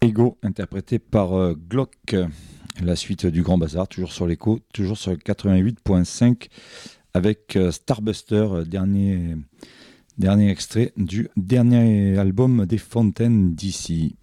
Ego, interprété par Glock. La suite du Grand Bazar, toujours sur l'écho, toujours sur le 88.5 avec Starbuster, dernier extrait du dernier album des Fontaines d'ici.